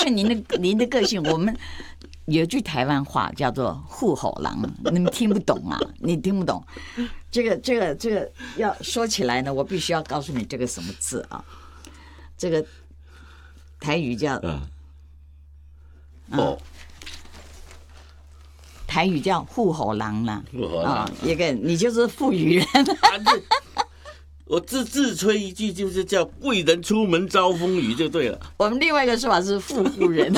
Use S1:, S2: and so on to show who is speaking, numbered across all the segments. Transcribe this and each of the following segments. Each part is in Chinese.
S1: 为您的个性，我们有句台湾话叫做户口狼，你们听不懂啊，你听不懂。这个要说起来呢，我必须要告诉你这个什么字啊？这个台语叫台语叫户口狼啦，一个你就是富裕人。
S2: 我自吹一句，就是叫贵人出门遭风雨就对了。
S1: 我们另外一个说法是富户人。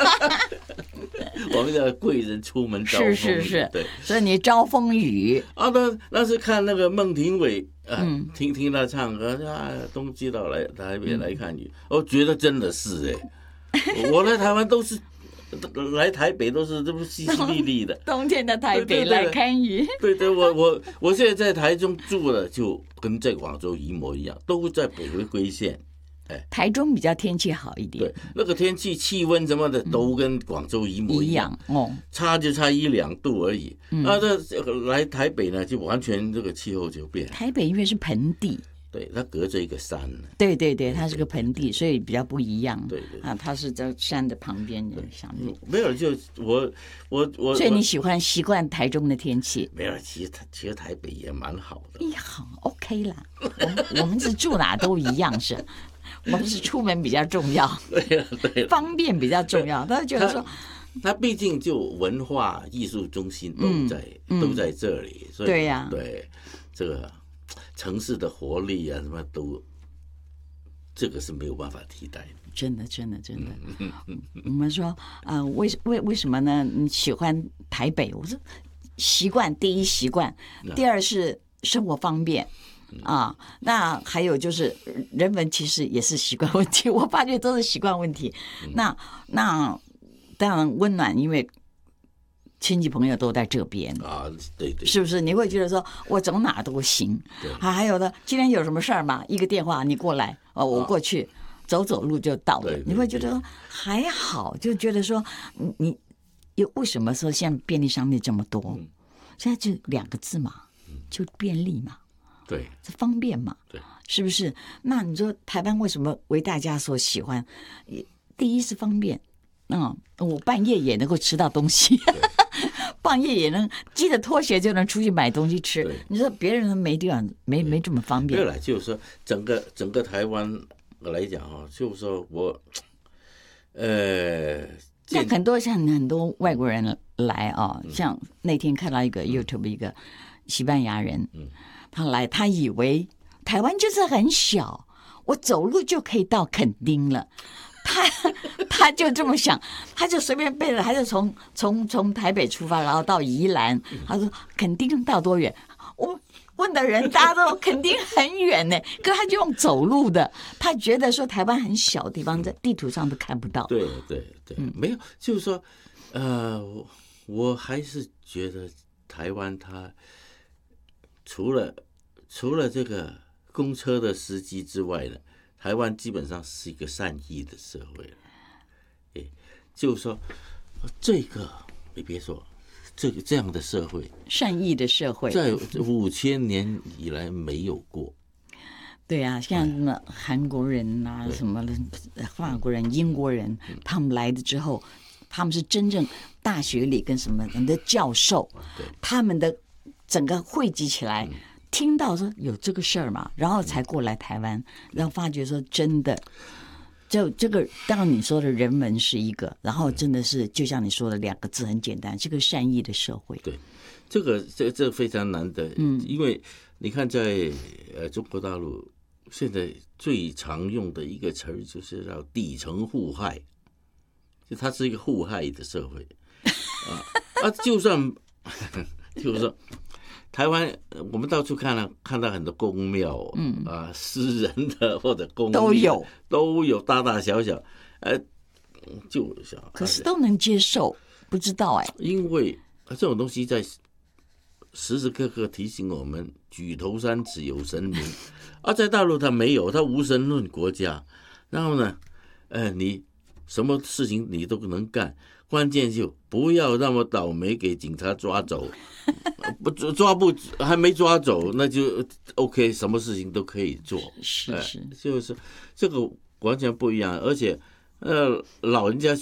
S2: 我们叫贵人出门遭风雨，
S1: 是，
S2: 对，
S1: 所以你招风雨
S2: 啊。那是看那个孟庭苇听他唱歌东西到来台北来看雨，我觉得真的是我来台湾都是来台北都是这么淅淅沥沥的，
S1: 冬天的台北来看雨。
S2: 对，我现在在台中住了，就跟在广州一模一样，都在北回归线。
S1: 台中比较天气好一点，
S2: 对，那个天气、气温什么的都跟广州一模一样
S1: 哦，
S2: 差就差1-2度而已。这来台北呢，就完全这个气候就变了。
S1: 台北因为是盆地，
S2: 对，它隔着一个山。
S1: 对，它是个盆地，所以比较不一样。
S2: 对
S1: 啊，它是在山的旁边。
S2: 没有，就我，
S1: 所以你习惯台中的天气？
S2: 没有，其实台北也蛮好的。
S1: 好 OK 啦，我们是住哪都一样是。我们是出门比较重要，
S2: 对，
S1: 方便比较重要。他觉得说，
S2: 他毕竟就文化艺术中心都在这里，所以
S1: 对呀，
S2: 对这个城市的活力啊，什么都，这个是没有办法替代的。
S1: 真的。我们说为什么呢？你喜欢台北？我说习惯，第一习惯，第二是生活方便。那还有就是人文其实也是习惯问题，我发觉都是习惯问题。那当然温暖，因为亲戚朋友都在这边
S2: 对，
S1: 是不是？你会觉得说我走哪都行。还有呢，今天有什么事儿嘛？一个电话你过来，我过去走路就到了。你会觉得说还好，就觉得说你为什么说现在便利商店这么多？现在就2个字嘛，就便利嘛。
S2: 对，
S1: 这方便嘛？
S2: 对，
S1: 是不是？那你说台湾为什么为大家所喜欢？第一是方便，我半夜也能够吃到东西，半夜也能系着拖鞋就能出去买东西吃。你说别人没地方，没这么方便。
S2: 对了，就是说整个台湾来讲就是说我，
S1: 像很多外国人来像那天看到一个 YouTube 一个西班牙人，他来，他以为台湾就是很小，我走路就可以到垦丁了。他就这么想，他就随便背了，他就从台北出发，然后到宜兰。他说垦丁到多远？我问的人大家都垦丁很远呢，可他就用走路的。他觉得说台湾很小的地方，在地图上都看不到。
S2: 对，没有，就是说，我还是觉得台湾它。除了这个公车的司机之外呢，台湾基本上是一个善意的社会了。就是说，这个你别说，这样的社会，
S1: 善意的社会，
S2: 在5000年以来没有过。
S1: 对啊，像什么韩国人啊，什么法国人、英国人，他们来的之后，他们是真正大学里跟什么人的教授，他们的。整个汇集起来，听到说有这个事儿嘛，然后才过来台湾，然后发觉说真的，就这个当然你说的人文是一个，然后真的是就像你说的2个字很简单，是个善意的社会。
S2: 对，这非常难得，因为你看在中国大陆现在最常用的一个词儿就是叫底层互害，就它是一个互害的社会就算就是说。台湾，我们到处看到很多宫庙，私人的或者公立都有大大小小，就小，
S1: 可是都能接受，不知道
S2: 因为这种东西在时时刻刻提醒我们，举头三尺有神明，在大陆它没有，它无神论国家，然后呢，你什么事情你都能干。关键就不要那么倒霉给警察抓走，还没抓走，那就 OK， 什么事情都可以做。
S1: 是，
S2: 就是这个完全不一样，而且老人家